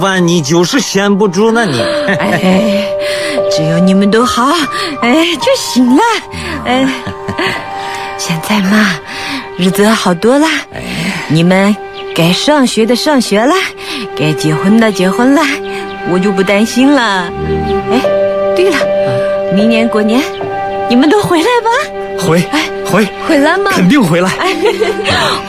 饭你就是闲不住呢你。 哎，只要你们都好，就行了。现在嘛，日子好多了，你们该上学的上学了，该结婚的结婚了，我就不担心了。对了，明年过年你们都回来吧？ 回来吗？ 回来吗？ 肯定回来。